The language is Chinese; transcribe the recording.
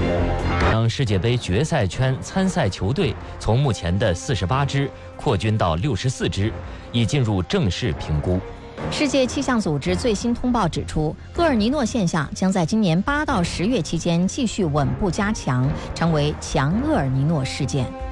让世界杯决赛圈参赛球队从目前的48支扩军到64支，已进入正式评估。 世界气象组织最新通报指出，厄尔尼诺现象将在今年8到10月期间继续稳步加强，成为强厄尔尼诺事件。